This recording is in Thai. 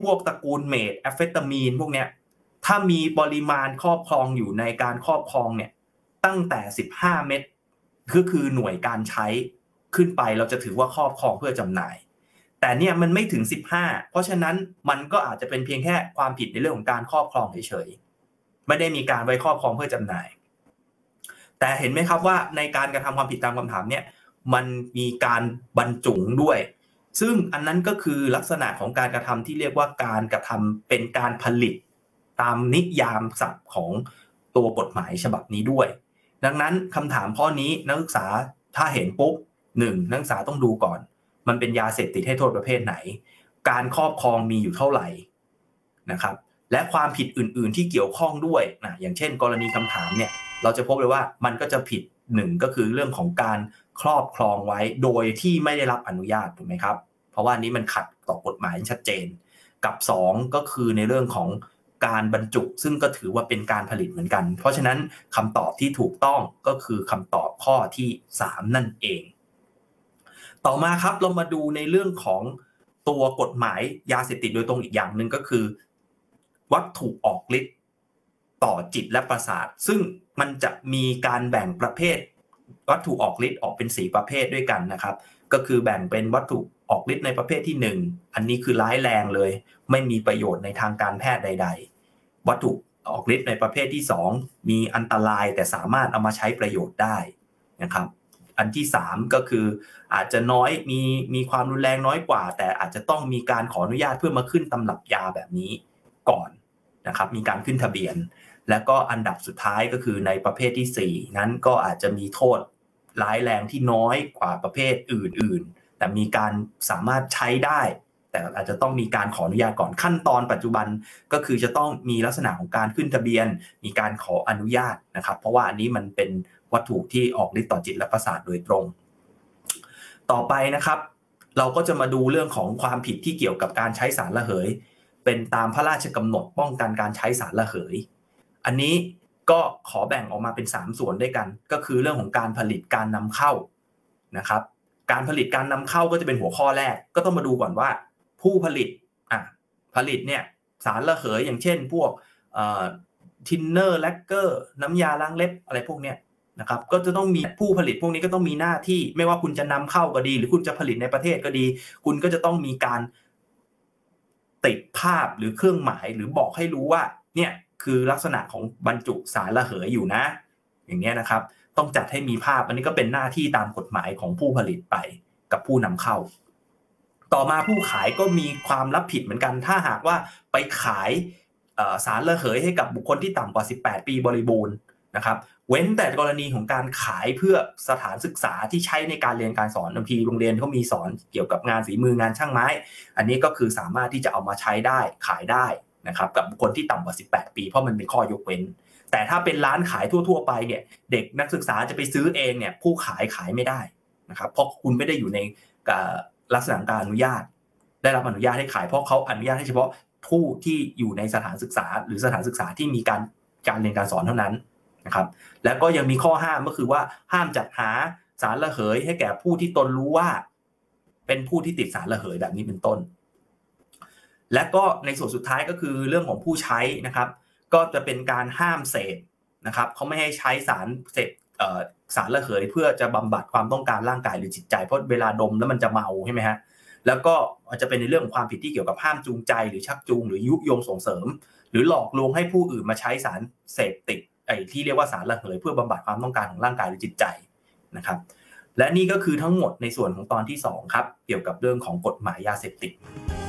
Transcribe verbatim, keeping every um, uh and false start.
พวกตระกูลเมทแอมเฟตามีนพวกเนี้ยถ้ามีปริมาณครอบครองอยู่ในการครอบครองเนี่ยตั้งแต่สิบห้าเม็ดก็คือหน่วยการใช้ขึ้นไปเราจะถือว่าครอบครองเพื่อจำหน่ายแต่เนี่ยมันไม่ถึงสิบห้าเพราะฉะนั้นมันก็อาจจะเป็นเพียงแค่ความผิดในเรื่องของการครอบครองเฉยๆไม่ได้มีการไว้ครอบครองเพื่อจำหน่ายแต่เห็นไหมครับว่าในการกระทำความผิดตามคำถามเนี่ยมันมีการบรรจุด้วยซึ่งอันนั้นก็คือลักษณะของการกระทำที่เรียกว่าการกระทำเป็นการผลิตตามนิยามศัพท์ของตัวกฎหมายฉบับนี้ด้วยดังนั้นคำถามข้อนี้นักศึกษาถ้าเห็นปุ๊บหนึ่งนักศึกษาต้องดูก่อนมันเป็นยาเสพติดให้โทษประเภทไหนการครอบครองมีอยู่เท่าไหร่นะครับและความผิดอื่นๆที่เกี่ยวข้องด้วยนะอย่างเช่นกรณีคำถามเนี่ยเราจะพบเลยว่ามันก็จะผิดหนึ่งก็คือเรื่องของการครอบครองไว้โดยที่ไม่ได้รับอนุญาตถูกไหมครับเพราะว่านี้มันขัดต่อกฎหมายชัดเจนกับสองก็คือในเรื่องของการบรรจุซึ่งก็ถือว่าเป็นการผลิตเหมือนกันเพราะฉะนั้นคำตอบที่ถูกต้องก็คือคำตอบข้อที่สามนั่นเองต่อมาครับเรามาดูในเรื่องของตัวกฎหมายยาเสพติดโดยตรงอีกอย่างหนึ่งก็คือวัตถุออกฤทธิ์ต่อจิตและประสาทซึ่งมันจะมีการแบ่งประเภทวัตถุออกฤทธิ์ออกเป็นสี่ประเภทด้วยกันนะครับก็คือแบ่งเป็นวัตถุออกฤทธิ์ในประเภทที่หนึ่งอันนี้คือร้ายแรงเลยไม่มีประโยชน์ในทางการแพทย์ใดๆวัตถุออกฤทธิ์ในประเภทที่สองมีอันตรายแต่สามารถเอามาใช้ประโยชน์ได้นะครับอันที่สามก็คืออาจจะน้อยมีมีความรุนแรงน้อยกว่าแต่อาจจะต้องมีการขออนุญาตเพื่อมาขึ้นตำรับยาแบบนี้ก่อนนะครับมีการขึ้นทะเบียนแล้วก็อันดับสุดท้ายก็คือในประเภทที่สี่นั้นก็อาจจะมีโทษร้ายแรงที่น้อยกว่าประเภทอื่นๆแต่มีการสามารถใช้ได้แต่อาจจะต้องมีการขออนุญาตก่อนขั้นตอนปัจจุบันก็คือจะต้องมีลักษณะของการขึ้นทะเบียนมีการขออนุญาตนะครับเพราะว่าอันนี้มันเป็นวัตถุที่ออกฤทธิ์ต่อจิตและประสาทโดยตรงต่อไปนะครับเราก็จะมาดูเรื่องของความผิดที่เกี่ยวกับการใช้สารระเหยเป็นตามพระราชกำหนดป้องกันการใช้สารระเหยอันนี้ก็ขอแบ่งออกมาเป็นสามส่วนด้วยกันก็คือเรื่องของการผลิตการนำเข้านะครับการผลิตการนำเข้าก็จะเป็นหัวข้อแรกก็ต้องมาดูก่อนว่าผู้ผลิตอ่ะผลิตเนี่ยสารระเหยอย่างเช่นพวกเอ่อทินเนอร์แลกเกอร์น้ำยาล้างเล็บอะไรพวกเนี้ยนะครับก็จะต้องมีผู้ผลิตพวกนี้ก็ต้องมีหน้าที่ไม่ว่าคุณจะนำเข้าก็ดีหรือคุณจะผลิตในประเทศก็ดีคุณก็จะต้องมีการติดภาพหรือเครื่องหมายหรือบอกให้รู้ว่าเนี่ยคือลักษณะของบรรจุสารระเหยอยู่นะอย่างเงี้ยนะครับต้องจัดให้มีภาพอันนี้ก็เป็นหน้าที่ตามกฎหมายของผู้ผลิตไปกับผู้นำเข้าต่อมาผู้ขายก็มีความรับผิดเหมือนกันถ้าหากว่าไปขายสารระเหยให้กับบุคคลที่ต่ำกว่าสิบแปดปีบริบูรณ์นะครับเว้นแต่กรณีของการขายเพื่อสถานศึกษาที่ใช้ในการเรียนการสอนบางทีโรงเรียนเขามีสอนเกี่ยวกับงานฝีมืองานช่างไม้อันนี้ก็คือสามารถที่จะเอามาใช้ได้ขายได้นะครับกับบุคคลที่ต่ำกว่าสิบแปดปีเพราะมันเป็นข้อยกเว้นแต่ถ้าเป็นร้านขายทั่วๆไปเนี่ยเด็กนักศึกษาจะไปซื้อเองเนี่ยผู้ขายขายไม่ได้นะครับเพราะคุณไม่ได้อยู่ในลักษณะการอนุญาตได้รับอนุญาตให้ขายเพราะเขาอนุญาตให้เฉพาะผู้ที่อยู่ในสถานศึกษาหรือสถานศึกษาที่มีการการเรียนการสอนเท่านั้นนะครับแล้วก็ยังมีข้อห้ามก็คือว่าห้ามจัดหาสารระเหยให้แก่ผู้ที่ตนรู้ว่าเป็นผู้ที่ติดสารระเหยแบบนี้เป็นต้นและก็ในส่วนสุดท้ายก็คือเรื่องของผู้ใช้นะครับก็จะเป็นการห้ามเสพนะครับเขาไม่ให้ใช้สารเสพสารระเหยเพื่อจะบำบัดความต้องการร่างกายหรือจิตใจเพราะเวลาดมแล้วมันจะเมาใช่ไหมฮะแล้วก็อาจจะเป็นในเรื่องของความผิดที่เกี่ยวกับห้ามจูงใจหรือชักจูงหรือยุยงส่งเสริมหรือหลอกลวงให้ผู้อื่นมาใช้สารเสพติดไอ้ที่เรียกว่าสารระเหยเพื่อบำบัดความต้องการของร่างกายหรือจิตใจนะครับและนี่ก็คือทั้งหมดในส่วนของตอนที่สองครับเกี่ยวกับเรื่องของกฎหมายยาเสพติด